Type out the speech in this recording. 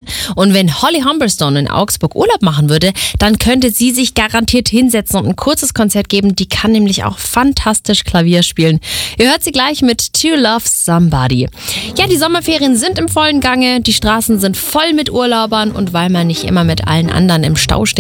Und wenn Holly Humberstone in Augsburg Urlaub machen würde, dann könnte sie sich garantiert hinsetzen und ein kurzes Konzert geben. Die kann nämlich auch fantastisch Klavier spielen. Ihr hört sie gleich mit To Love Somebody. Ja, die Sommerferien sind im vollen Gange. Die Straßen sind voll mit Urlaubern und weil man nicht immer mit allen anderen im Stau steht,